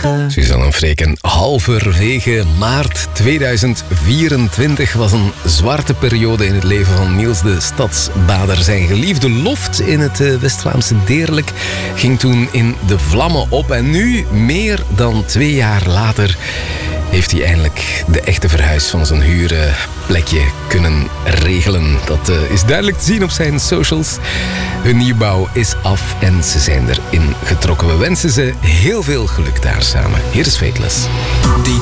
Suzanne en Freken, halverwege maart 2024 was een zwarte periode in het leven van Niels de Stadsbader. Zijn geliefde loft in het West-Vlaamse Deerlijk ging toen in de vlammen op. En nu, meer dan 2 jaar later, heeft hij eindelijk de echte verhuis van zijn huurplekje kunnen regelen. Dat is duidelijk te zien op zijn socials. Hun nieuwbouw is af en ze zijn erin getrokken. We wensen ze heel veel geluk daar samen. Hier is Fateless. Die